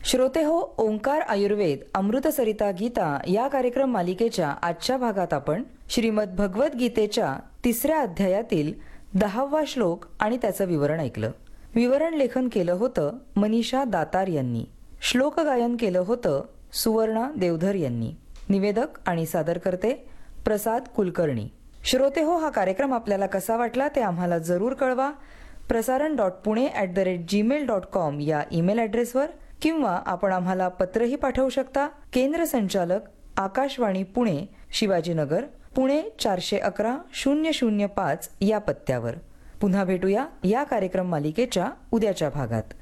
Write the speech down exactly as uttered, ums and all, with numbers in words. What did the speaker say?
श्रोते हो, ओंकार आयुर्वेद अमृतसरिता गीता या कार्यक्रम मालिकेच्या आजच्या भागात आपण श्रीमद भगवत गीतेच्या तिसऱ्या अध्यायातील दहावा श्लोक आणि त्याचं विवरण ऐकलं. विवरण लेखन केलं होतं मनीषा दातार यांनी. श्लोक गायन केलं होतं सुवर्णा देवधर यांनी. निवेदक आणि सादरकर्ते प्रसाद कुलकर्णी. श्रोते हो, हा कार्यक्रम आपल्याला कसा वाटला ते आम्हाला जरूर कळवा. प्रसारण dot Pune at the rate Gmail dot com या ईमेल ॲड्रेसवर, किंवा आपण आम्हाला पत्रही पाठवू शकता. केंद्र संचालक आकाशवाणी पुणे, शिवाजीनगर, पुणे चारशे अकरा शून्य शून्य पाच या पत्त्यावर. पुन्हा भेटूया या कार्यक्रम मालिकेच्या उद्याच्या भागात.